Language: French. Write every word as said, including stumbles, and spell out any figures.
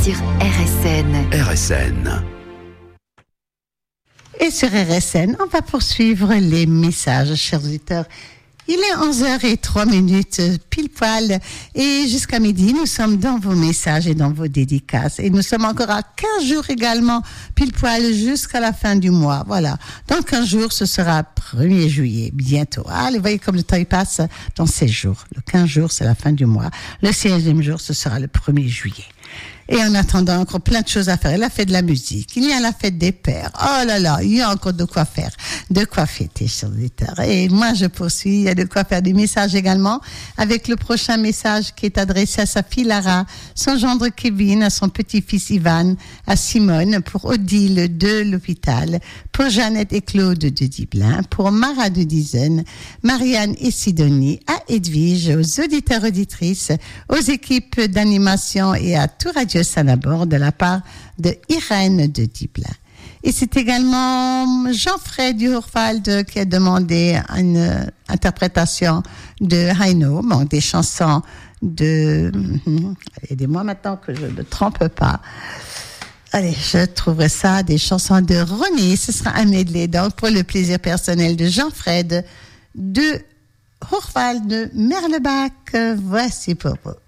sur R S N. R S N. Et sur R S N, on va poursuivre les messages, chers auditeurs. Il est onze heures zéro trois minutes, pile poil, et jusqu'à midi, nous sommes dans vos messages et dans vos dédicaces. Et nous sommes encore à quinze jours également, pile poil, jusqu'à la fin du mois. Voilà. Dans quinze jours, ce sera premier juillet, bientôt. Allez, voyez comme le temps il passe dans seize jours. Le quinze jours, c'est la fin du mois. Le seizième jour, ce sera le premier juillet. Et en attendant, encore plein de choses à faire. La fête de la musique, il y a la fête des pères. Oh là là, il y a encore de quoi faire, de quoi fêter, chers auditeurs. Et moi, je poursuis, il y a de quoi faire des messages également, avec le prochain message qui est adressé à sa fille Lara, son gendre Kevin, à son petit-fils Ivan, à Simone, pour Odile de l'hôpital, pour Jeannette et Claude de Diblin, pour Mara de Dizaine, Marianne et Sidonie, à Edwige, aux auditeurs auditrices, aux équipes d'animation et à tout Radio Sanabord de la part de Irène de Diblin. Et c'est également Jean-Fred Urwald qui a demandé une euh, interprétation de Heino, bon, des chansons de... Aidez-moi maintenant que je ne me trompe pas. Allez, je trouverai ça, des chansons de René. Ce sera un medley, donc pour le plaisir personnel de Jean-Fred de Urwald de Merlebach. Voici pour vous.